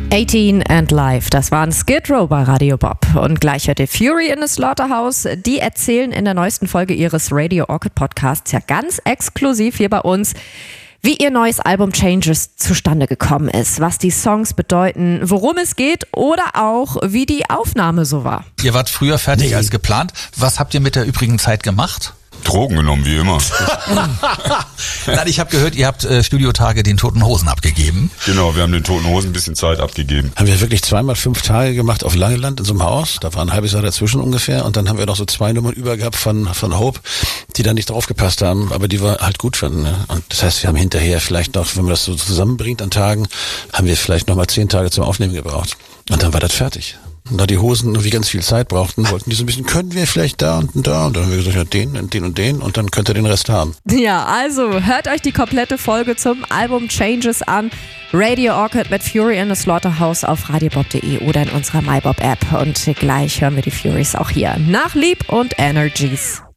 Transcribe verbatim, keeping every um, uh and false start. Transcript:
achtzehn and Live, das waren Skid Row bei Radio Bob. Und gleich hört ihr Fury in the Slaughterhouse. Die erzählen in der neuesten Folge ihres Radio Orchid Podcasts ja ganz exklusiv hier bei uns, wie ihr neues Album Changes zustande gekommen ist, was die Songs bedeuten, worum es geht oder auch, wie die Aufnahme so war. Ihr wart früher fertig Nee. als geplant. Was habt ihr mit der übrigen Zeit gemacht? Drogen genommen, wie immer. Nein, ich habe gehört, ihr habt äh, Studiotage den Toten Hosen abgegeben. Genau, wir haben den Toten Hosen ein bisschen Zeit abgegeben. Haben wir wirklich zweimal fünf Tage gemacht auf Langeland in so einem Haus. Da war ein halbes Jahr dazwischen ungefähr. Und dann haben wir noch so zwei Nummern über gehabt von, von Hope, die dann nicht draufgepasst haben, aber die wir halt gut fanden. Ne? Und das heißt, wir haben hinterher vielleicht noch, wenn man das so zusammenbringt an Tagen, haben wir vielleicht noch mal zehn Tage zum Aufnehmen gebraucht. Und dann war das fertig. Und da die Hosen irgendwie ganz viel Zeit brauchten, wollten die so ein bisschen, können wir vielleicht da und da? Und dann haben wir gesagt, ja, den und den und den und dann könnt ihr den Rest haben. Ja, also hört euch die komplette Folge zum Album Changes an. Radio Orchid mit Fury in the Slaughterhouse auf radiobob punkt de oder in unserer MyBob-App. Und gleich hören wir die Furies auch hier nach Lieb und Energies.